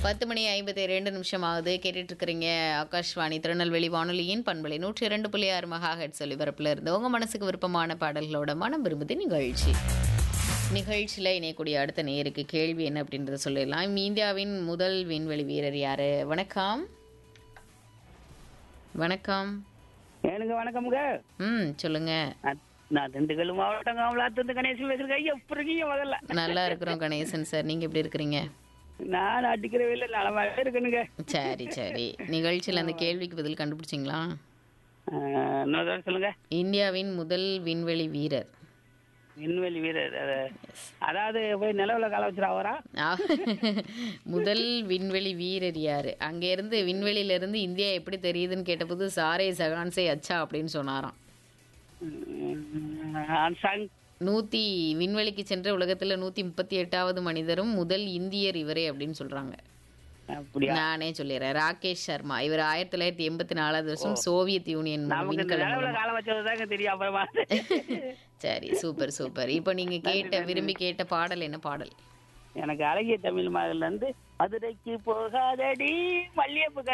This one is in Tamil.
10:52 ஆகுது. கேட்டுட்டு இருக்கிறீங்க ஆகாஷ்வாணி திருநெல்வேலி வானொலியின் பண்பலை 102.6 மெகாஹெர்ட்ஸ் ஒலிபரப்புல இருந்து உங்க மனசுக்கு விருப்பமான பாடல்களோட மனம் விரும்புது நிகழ்ச்சி. நிகழ்ச்சியில் இணையக்கூடிய அடுத்த நேருக்கு கேள்வி என்ன அப்படின்றத சொல்லிடலாம். இந்தியாவின் முதல் விண்வெளி வீரர் யாரு? வணக்கம். வணக்கம். எனக்கு வணக்கம்ங்க. சொல்லுங்க. நான் திண்டுக்கல் மாவட்டம் காமலாத்து கணேசன் பேசுறேன். எப்படி இருக்கீங்க? முதல்ல நல்லா இருக்கிறோம் கணேசன் சார், நீங்க எப்படி இருக்கிறீங்க? நான் அடிக்கிற வேலை நலமாவே இருக்கணுங்க. சரி சரி. நிகழ்ச்சியில் அந்த கேள்விக்கு பதில் கண்டுபிடிச்சிங்களா? இன்னொரு தடவை சொல்லுங்க. இந்தியாவின் முதல் விண்வெளி வீரர். விண்வெளி வீரர் அதாவது போய் நிலவுல கால வச்சுருவாரா? முதல் விண்வெளி வீரர் யாரு? அங்க இருந்து விண்வெளியில இருந்து இந்தியா எப்படி தெரியுதுன்னு கேட்டபோது சாரே ஜகான்சே அச்சா அப்படின்னு சொன்னாராம். விண்வெளிக்கு சென்ற உலகத்துல 138வது மனிதரும் முதல் இந்தியர் இவரே அப்படின்னு சொல்றாங்க. நானே சொல்லிடுறேன். ராகேஷ் சர்மா. இவர் 1984 சோவியத் யூனியன். சரி, சூப்பர் சூப்பர். இப்ப நீங்க விரும்பி கேட்ட பாடல் என்ன பாடல்? எனக்கு அழகிய தமிழ் மகள்ல இருந்து மதுரைக்கு போகாதடி மல்லியப்பு